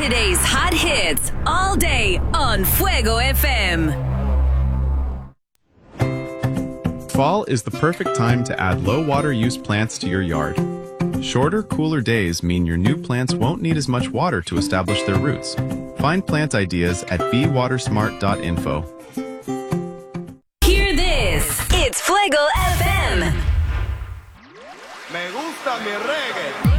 Today's hot hits all day on Fuego FM. Fall is the perfect time to add low water use plants to your yard. Shorter, cooler days mean your new plants won't need as much water to establish their roots. Find plant ideas at bewatersmart.info. Hear this. It's Fuego FM. Me gusta mi reggae.